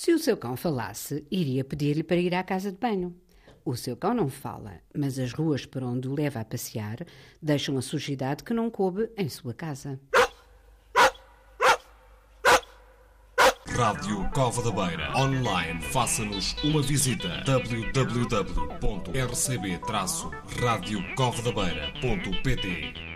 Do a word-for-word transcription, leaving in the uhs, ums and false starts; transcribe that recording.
Se o seu cão falasse, iria pedir-lhe para ir à casa de banho. O seu cão não fala, mas as ruas por onde o leva a passear deixam a sujidade que não coube em sua casa. Rádio Cova da Beira. Online. Faça-nos uma visita. w w w ponto r c b traço rádio cova da beira ponto p t